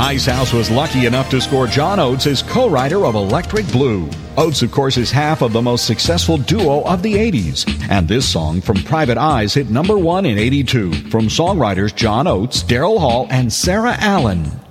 Icehouse was lucky enough to score John Oates as co-writer of Electric Blue. Oates, of course, is half of the most successful duo of the 80s. And this song from Private Eyes hit number 1 in 82 from songwriters John Oates, Daryl Hall, and Sarah Allen.